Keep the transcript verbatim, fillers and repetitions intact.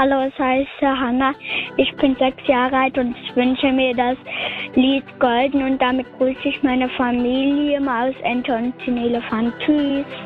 Hallo, ich heiße Hanna. Ich bin sechs Jahre alt und ich wünsche mir das Lied Golden und damit grüße ich meine Familie, Maus, Ente und den Elefant. Tschüss.